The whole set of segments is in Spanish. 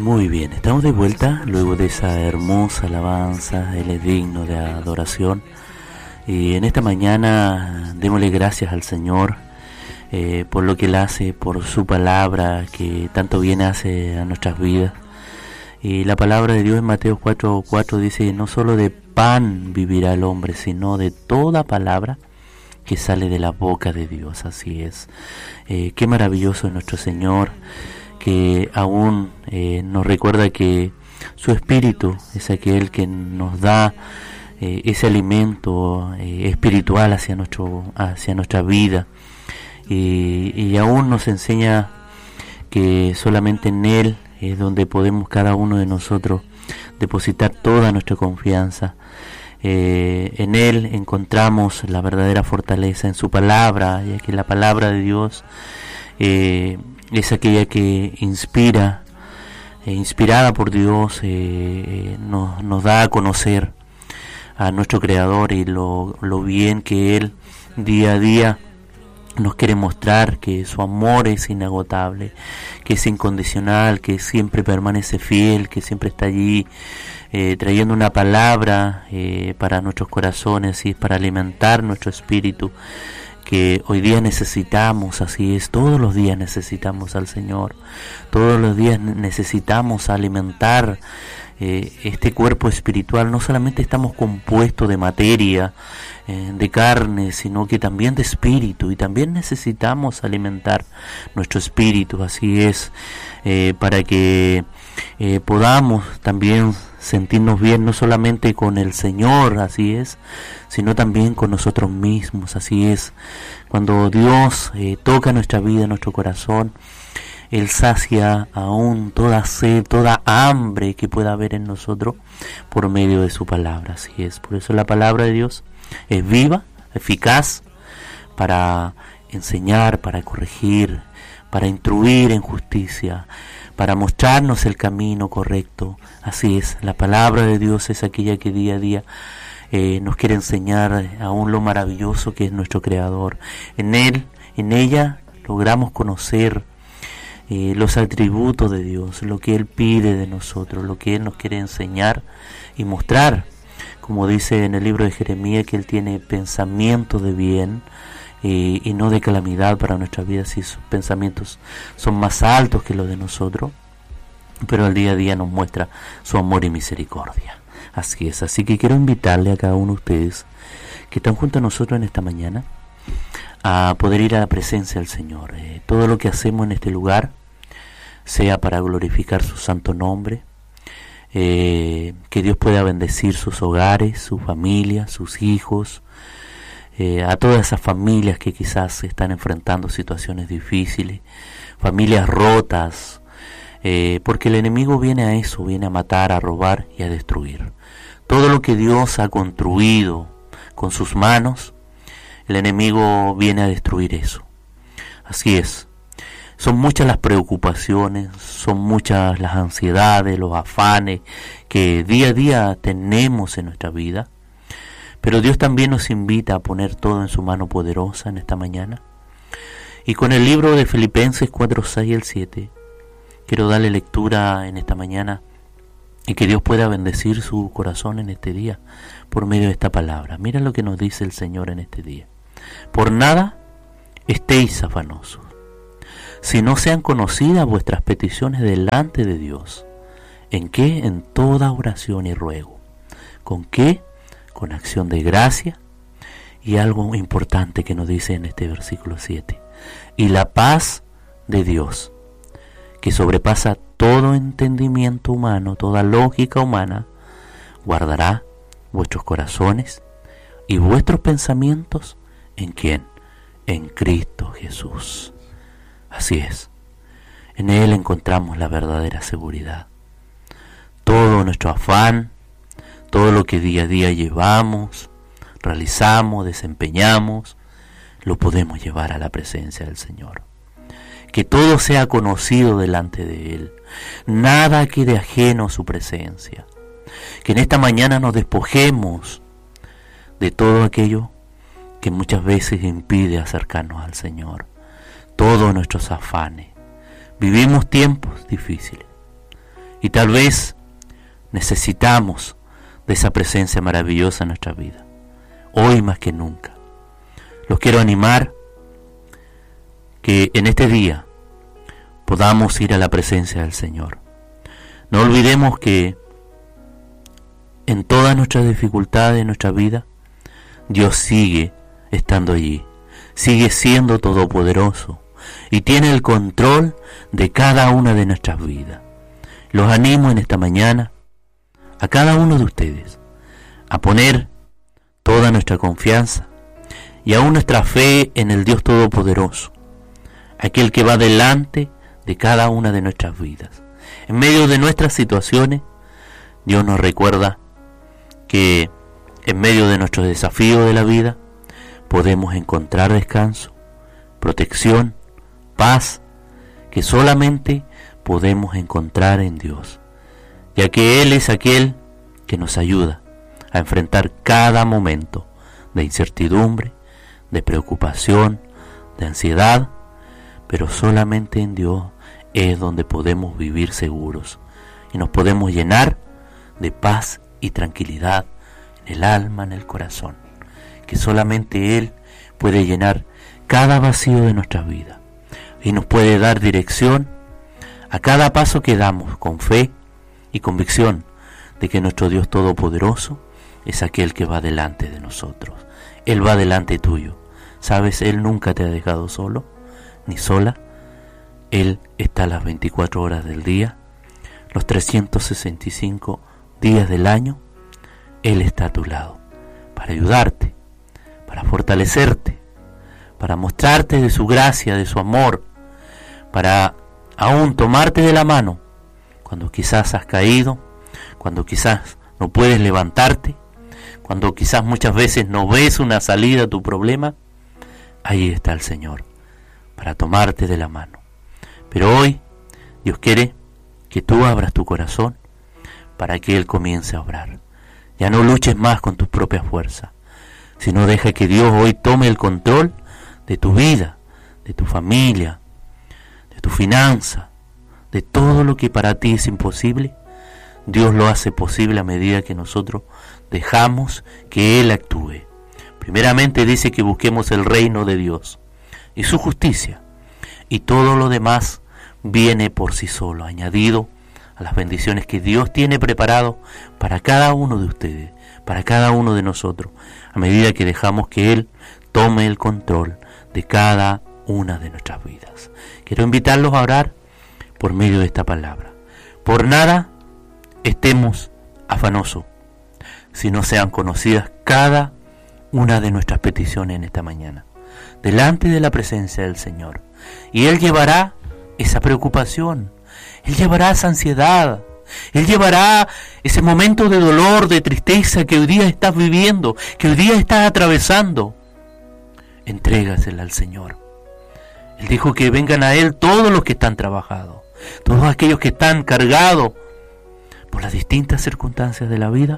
Muy bien, estamos de vuelta luego de esa hermosa alabanza. Él es digno de adoración. Y en esta mañana démosle gracias al Señor por lo que Él hace, por su palabra que tanto bien hace a nuestras vidas. Y la palabra de Dios en Mateo 4:4 dice: no solo de pan vivirá el hombre, sino de toda palabra que sale de la boca de Dios. Así es. Qué maravilloso es nuestro Señor, que aún nos recuerda que su Espíritu es aquel que nos da ese alimento espiritual hacia nuestra vida, y aún nos enseña que solamente en Él es donde podemos cada uno de nosotros depositar toda nuestra confianza. En Él encontramos la verdadera fortaleza, en su palabra, ya que la palabra de Dios es aquella que inspira, inspirada por Dios, nos da a conocer a nuestro Creador y lo bien que Él día a día nos quiere mostrar, que su amor es inagotable, que es incondicional, que siempre permanece fiel, que siempre está allí trayendo una palabra para nuestros corazones y para alimentar nuestro espíritu, que hoy día necesitamos. Así es, todos los días necesitamos al Señor, todos los días necesitamos alimentar este cuerpo espiritual. No solamente estamos compuestos de materia, de carne, sino que también de espíritu, y también necesitamos alimentar nuestro espíritu. Así es, para que podamos también sentirnos bien, no solamente con el Señor, así es, sino también con nosotros mismos. Así es, cuando Dios toca nuestra vida, nuestro corazón, Él sacia aún toda sed, toda hambre que pueda haber en nosotros por medio de su palabra. Así es, por eso la palabra de Dios es viva, eficaz, para enseñar, para corregir, para instruir en justicia, para mostrarnos el camino correcto. Así es, la palabra de Dios es aquella que día a día nos quiere enseñar aún lo maravilloso que es nuestro Creador. En Él, en ella, logramos conocer los atributos de Dios, lo que Él pide de nosotros, lo que Él nos quiere enseñar y mostrar. Como dice en el libro de Jeremías, que Él tiene pensamientos de bien y no de calamidad para nuestra vida. Si sus pensamientos son más altos que los de nosotros, pero al día a día nos muestra su amor y misericordia. Así es, así que quiero invitarle a cada uno de ustedes que están junto a nosotros en esta mañana a poder ir a la presencia del Señor. Todo lo que hacemos en este lugar sea para glorificar su santo nombre, que Dios pueda bendecir sus hogares, sus familias, sus hijos, a todas esas familias que quizás están enfrentando situaciones difíciles, familias rotas, porque el enemigo viene a eso, viene a matar, a robar y a destruir. Todo lo que Dios ha construido con sus manos, el enemigo viene a destruir eso. Así es. Son muchas las preocupaciones, son muchas las ansiedades, los afanes que día a día tenemos en nuestra vida. Pero Dios también nos invita a poner todo en su mano poderosa en esta mañana. Y con el libro de Filipenses 4:6 al 7, quiero darle lectura en esta mañana y que Dios pueda bendecir su corazón en este día por medio de esta palabra. Mira lo que nos dice el Señor en este día. Por nada estéis afanosos, si no sean conocidas vuestras peticiones delante de Dios. ¿En qué? En toda oración y ruego. ¿Con qué? Con acción de gracia. Y algo importante que nos dice en este versículo 7. Y la paz de Dios, que sobrepasa todo entendimiento humano, toda lógica humana, guardará vuestros corazones y vuestros pensamientos. ¿En quién? En Cristo Jesús. Así es. En Él encontramos la verdadera seguridad. Todo nuestro afán, todo lo que día a día llevamos, realizamos, desempeñamos, lo podemos llevar a la presencia del Señor. Que todo sea conocido delante de Él. Nada quede ajeno a su presencia. Que en esta mañana nos despojemos de todo aquello que muchas veces impide acercarnos al Señor. Todos nuestros afanes. Vivimos tiempos difíciles Y tal vez necesitamos de esa presencia maravillosa en nuestra vida, hoy más que nunca. Los quiero animar que en este día podamos ir a la presencia del Señor. No olvidemos que en todas nuestras dificultades de nuestra vida, Dios sigue estando allí, sigue siendo todopoderoso y tiene el control de cada una de nuestras vidas. Los animo en esta mañana a cada uno de ustedes a poner toda nuestra confianza y aún nuestra fe en el Dios Todopoderoso, aquel que va delante de cada una de nuestras vidas. En medio de nuestras situaciones, Dios nos recuerda que en medio de nuestros desafíos de la vida podemos encontrar descanso, protección, paz, que solamente podemos encontrar en Dios, ya que Él es aquel que nos ayuda a enfrentar cada momento de incertidumbre, de preocupación, de ansiedad, pero solamente en Dios es donde podemos vivir seguros y nos podemos llenar de paz y tranquilidad en el alma, en el corazón, que solamente Él puede llenar cada vacío de nuestra vida y nos puede dar dirección a cada paso que damos con fe y convicción de que nuestro Dios Todopoderoso es aquel que va delante de nosotros. Él va delante tuyo. ¿Sabes? Él nunca te ha dejado solo, ni sola. Él está las 24 horas del día, los 365 días del año. Él está a tu lado para ayudarte, para fortalecerte, para mostrarte de su gracia, de su amor, para aún tomarte de la mano cuando quizás has caído, cuando quizás no puedes levantarte, cuando quizás muchas veces no ves una salida a tu problema. Ahí está el Señor para tomarte de la mano. Pero hoy Dios quiere que tú abras tu corazón para que Él comience a obrar. Ya no luches más con tus propias fuerzas, sino deja que Dios hoy tome el control de tu vida, de tu familia, de tu finanza, de todo lo que para ti es imposible. Dios lo hace posible a medida que nosotros dejamos que Él actúe. Primeramente dice que busquemos el reino de Dios y su justicia, y todo lo demás viene por sí solo, añadido a las bendiciones que Dios tiene preparado para cada uno de ustedes, para cada uno de nosotros, a medida que dejamos que Él tome el control de cada una de nuestras vidas. Quiero invitarlos a orar por medio de esta palabra. Por nada estemos afanosos, si no sean conocidas cada una de nuestras peticiones en esta mañana, delante de la presencia del Señor. Y Él llevará esa preocupación, Él llevará esa ansiedad, Él llevará ese momento de dolor, de tristeza que hoy día estás viviendo, que hoy día estás atravesando. Entrégasela al Señor. Él dijo que vengan a Él todos los que están trabajados, todos aquellos que están cargados por las distintas circunstancias de la vida.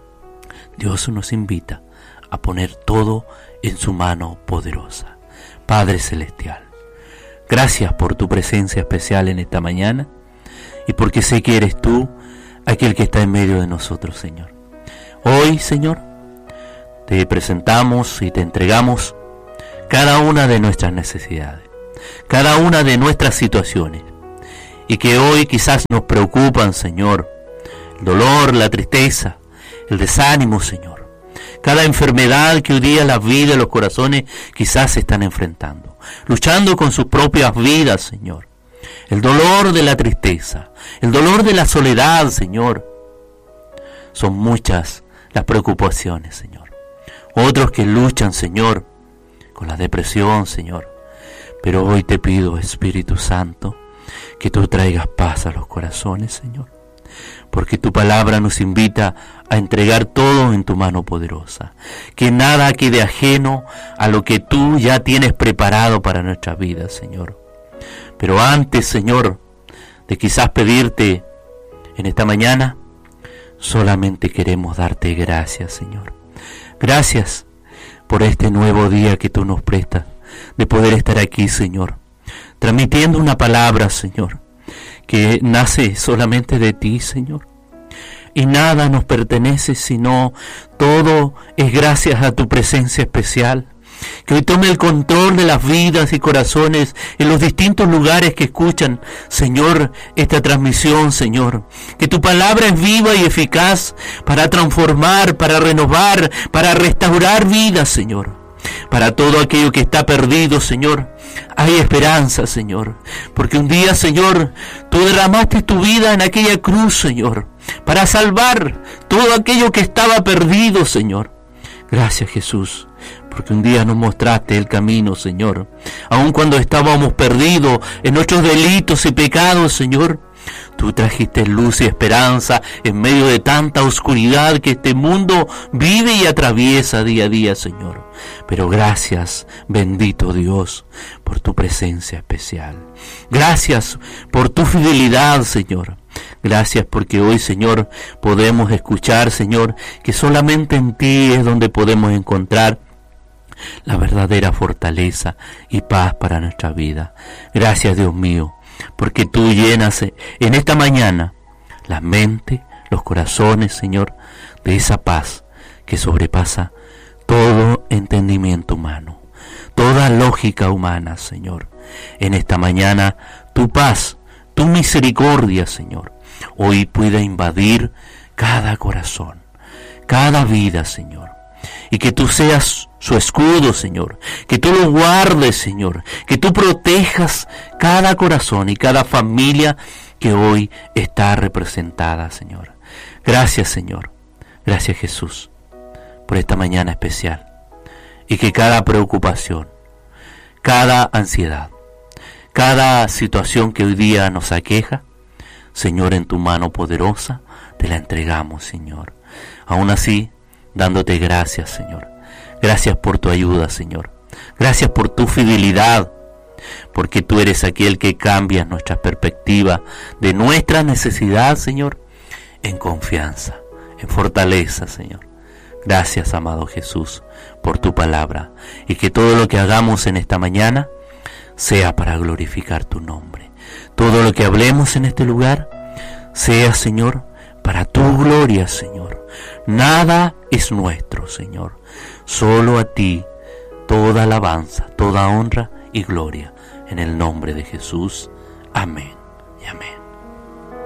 Dios nos invita a poner todo en su mano poderosa. Padre Celestial, gracias por tu presencia especial en esta mañana y porque sé que eres tú aquel que está en medio de nosotros, Señor. Hoy, Señor, te presentamos y te entregamos cada una de nuestras necesidades, cada una de nuestras situaciones, y que hoy quizás nos preocupan, Señor, el dolor, la tristeza, el desánimo, Señor. Cada enfermedad que hoy día la vida y los corazones quizás se están enfrentando, luchando con sus propias vidas, Señor. El dolor de la tristeza, el dolor de la soledad, Señor. Son muchas las preocupaciones, Señor. Otros que luchan, Señor, con la depresión, Señor. Pero hoy te pido, Espíritu Santo, que tú traigas paz a los corazones, Señor. Porque tu palabra nos invita a entregar todo en tu mano poderosa. Que nada quede ajeno a lo que tú ya tienes preparado para nuestra vida, Señor. Pero antes, Señor, de quizás pedirte en esta mañana, solamente queremos darte gracias, Señor. Gracias por este nuevo día que tú nos prestas, de poder estar aquí, Señor, transmitiendo una palabra, Señor, que nace solamente de ti, Señor. Y nada nos pertenece, sino todo es gracias a tu presencia especial. Que hoy tome el control de las vidas y corazones en los distintos lugares que escuchan, Señor, esta transmisión, Señor. Que tu palabra es viva y eficaz para transformar, para renovar, para restaurar vidas, Señor. Para todo aquello que está perdido, Señor, hay esperanza, Señor. Porque un día, Señor, tú derramaste tu vida en aquella cruz, Señor, para salvar todo aquello que estaba perdido, Señor. Gracias, Jesús, porque un día nos mostraste el camino, Señor. Aun cuando estábamos perdidos en nuestros delitos y pecados, Señor, tú trajiste luz y esperanza en medio de tanta oscuridad que este mundo vive y atraviesa día a día, Señor. Pero gracias, bendito Dios, por tu presencia especial. Gracias por tu fidelidad, Señor. Gracias porque hoy, Señor, podemos escuchar, Señor, que solamente en ti es donde podemos encontrar la verdadera fortaleza y paz para nuestra vida. Gracias, Dios mío, porque tú llenas en esta mañana la mente, los corazones, Señor, de esa paz que sobrepasa todo entendimiento humano, toda lógica humana, Señor. En esta mañana tu paz, tu misericordia, Señor, hoy pueda invadir cada corazón, cada vida, Señor. Y que tú seas su escudo, Señor. Que tú lo guardes, Señor. Que tú protejas cada corazón y cada familia que hoy está representada, Señor. Gracias, Señor. Gracias, Jesús, por esta mañana especial. Y que cada preocupación, cada ansiedad, cada situación que hoy día nos aqueja, Señor, en tu mano poderosa te la entregamos, Señor. Aún así, dándote gracias, Señor. Gracias por tu ayuda, Señor. Gracias por tu fidelidad, porque tú eres aquel que cambia nuestra perspectiva de nuestra necesidad, Señor, en confianza, en fortaleza, Señor. Gracias, amado Jesús, por tu palabra, y que todo lo que hagamos en esta mañana sea para glorificar tu nombre. Todo lo que hablemos en este lugar sea, Señor, para tu gloria, Señor. Nada es nuestro, Señor. Solo a ti toda alabanza, toda honra y gloria. En el nombre de Jesús. Amén y amén.